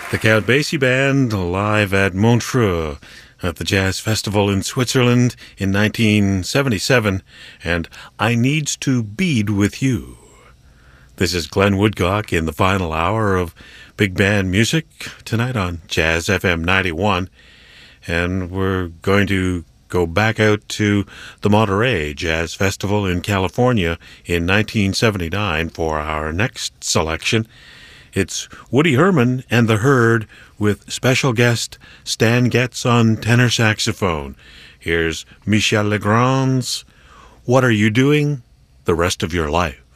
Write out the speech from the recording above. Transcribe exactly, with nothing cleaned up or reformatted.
The Count Basie Band live at Montreux at the Jazz Festival in Switzerland in nineteen seventy-seven, and I Needs to Bead with You. This is Glenn Woodcock in the final hour of Big Band Music tonight on Jazz F M ninety-one, and we're going to go back out to the Monterey Jazz Festival in California in nineteen seventy-nine for our next selection. It's Woody Herman and the Herd with special guest Stan Getz on tenor saxophone. Here's Michel Legrand's What Are You Doing the Rest of Your Life?